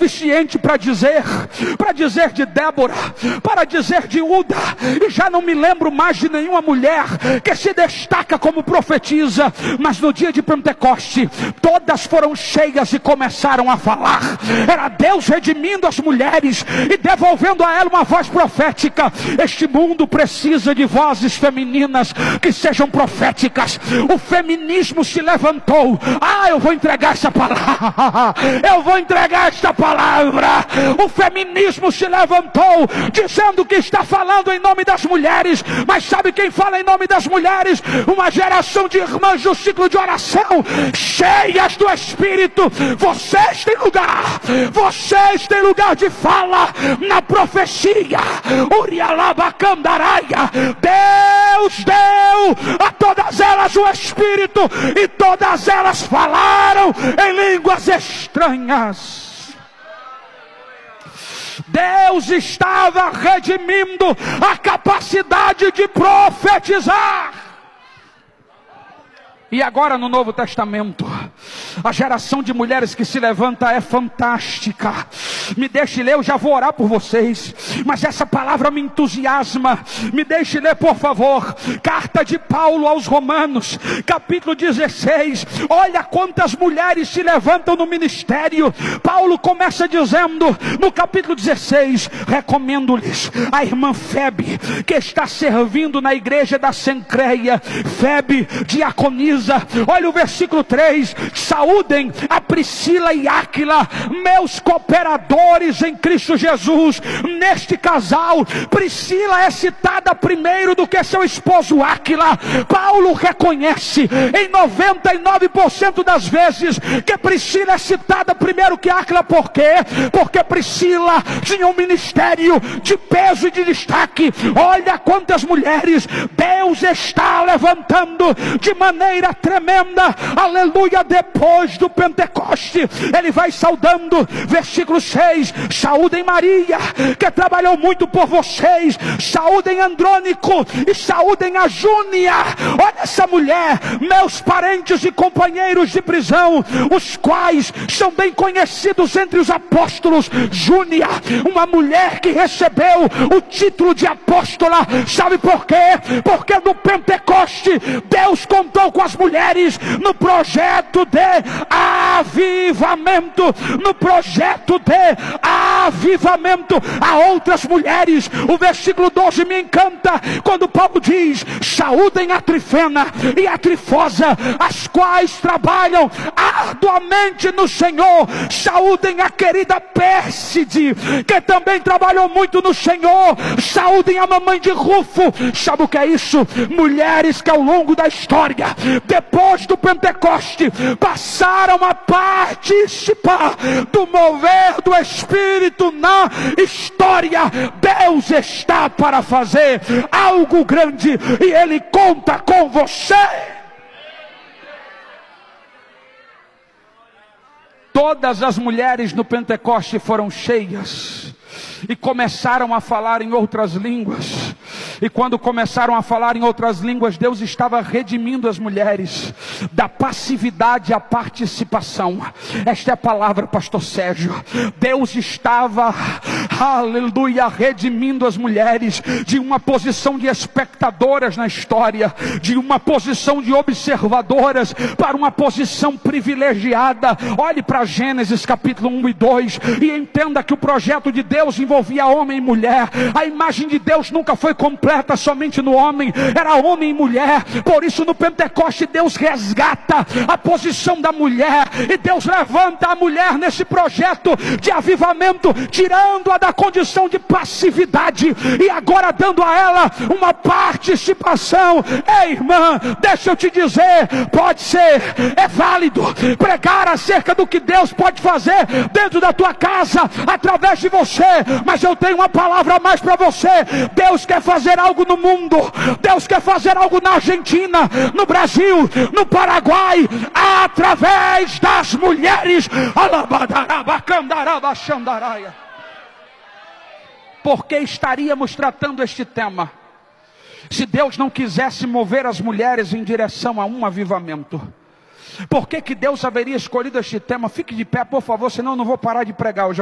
suficiente para dizer de Débora, para dizer de Uda, e já não me lembro mais de nenhuma mulher que se destaca como profetisa, mas no dia de Pentecoste, todas foram cheias e começaram a falar. Era Deus redimindo as mulheres e devolvendo a ela uma voz profética. Este mundo precisa de vozes femininas que sejam proféticas. O feminismo se levantou. Eu vou entregar essa palavra. Eu vou entregar esta palavra. O feminismo se levantou, dizendo que está falando em nome das mulheres. Mas sabe quem fala em nome das mulheres? Uma geração de irmãs do ciclo de oração, cheias do Espírito. Vocês têm lugar de fala na profecia. Urialabacandaraia. Deus deu a todas elas o Espírito, e todas elas falaram em línguas estranhas. Deus estava redimindo a capacidade de profetizar. E agora no Novo Testamento, a geração de mulheres que se levanta é fantástica. Me deixe ler, eu já vou orar por vocês, mas essa palavra me entusiasma. Me deixe ler, por favor. Carta de Paulo aos Romanos, capítulo 16. Olha quantas mulheres se levantam no ministério. Paulo começa dizendo, no capítulo 16, recomendo-lhes a irmã Febe, que está servindo na igreja da Cencreia. Febe, diaconisa. Olha o versículo 3. Saúdem a Priscila e Áquila, meus cooperadores em Cristo Jesus. Neste casal, Priscila é citada primeiro do que seu esposo Áquila. Paulo reconhece em 99% das vezes que Priscila é citada primeiro que Áquila. Por quê? Porque Priscila tinha um ministério de peso e de destaque. Olha quantas mulheres Deus está levantando de maneira tremenda. Aleluia. Depois do Pentecoste, ele vai saudando, versículo 6, saúdem Maria, que trabalhou muito por vocês, saúdem Andrônico e saúdem a Júnia. Olha essa mulher, meus parentes e companheiros de prisão, os quais são bem conhecidos entre os apóstolos. Júnia, uma mulher que recebeu o título de apóstola. Sabe por quê? Porque no Pentecoste Deus contou com as mulheres no projeto de avivamento. No projeto de avivamento há outras mulheres. O versículo 12 me encanta, quando Paulo diz, saúdem a Trifena e a Trifosa, as quais trabalham arduamente no Senhor. Saúdem a querida Pérside, que também trabalhou muito no Senhor. Saúdem a mamãe de Rufo. Sabe o que é isso? Mulheres que ao longo da história, depois do Pentecoste, passaram a participar do mover do Espírito na história. Deus está para fazer algo grande e Ele conta com você. Todas as mulheres no Pentecoste foram cheias e começaram a falar em outras línguas. E quando começaram a falar em outras línguas, Deus estava redimindo as mulheres da passividade à participação. Esta é a palavra, pastor Sérgio. Deus estava, aleluia, redimindo as mulheres de uma posição de espectadoras na história, de uma posição de observadoras para uma posição privilegiada. Olhe para Gênesis capítulo 1 e 2 e entenda que o projeto de Deus envolvia homem e mulher. A imagem de Deus nunca foi completa somente no homem, era homem e mulher. Por isso no Pentecoste Deus resgata a posição da mulher, e Deus levanta a mulher nesse projeto de avivamento, tirando-a da condição de passividade e agora dando a ela uma participação. Ei, irmã, deixa eu te dizer, pode ser, é válido pregar acerca do que Deus pode fazer dentro da tua casa, através de você, mas eu tenho uma palavra a mais para você. Deus quer fazer algo no mundo. Deus quer fazer algo na Argentina, no Brasil, no Paraguai, através das mulheres. Por que estaríamos tratando este tema se Deus não quisesse mover as mulheres em direção a um avivamento? Por que Deus haveria escolhido este tema? Fique de pé, por favor, senão eu não vou parar de pregar hoje.